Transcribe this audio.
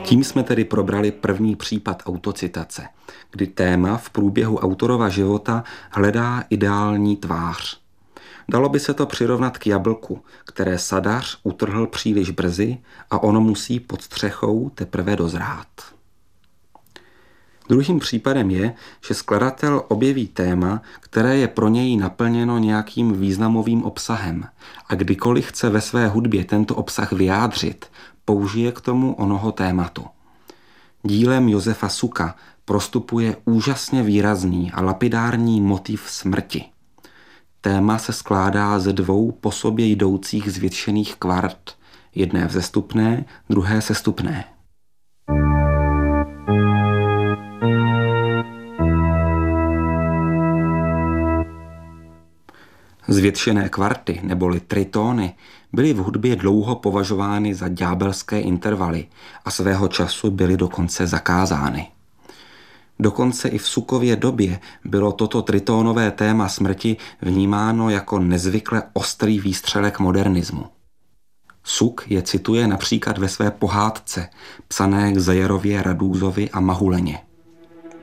Tím jsme tedy probrali první případ autocitace, kdy téma v průběhu autorova života hledá ideální tvář. Dalo by se to přirovnat k jablku, které sadař utrhl příliš brzy a ono musí pod střechou teprve dozrát. Druhým případem je, že skladatel objeví téma, které je pro něj naplněno nějakým významovým obsahem a kdykoliv chce ve své hudbě tento obsah vyjádřit, použije k tomu onoho tématu. Dílem Josefa Suka prostupuje úžasně výrazný a lapidární motiv smrti. Téma se skládá ze dvou po sobě jdoucích zvětšených kvart, jedné vzestupné, druhé sestupné. Zvětšené kvarty neboli tritóny byly v hudbě dlouho považovány za ďábelské intervaly a svého času byly dokonce zakázány. Dokonce i v Sukově době bylo toto tritónové téma smrti vnímáno jako nezvykle ostrý výstřelek modernismu. Suk je cituje například ve své pohádce, psané k Zajarově, Radúzovi a Mahuleně.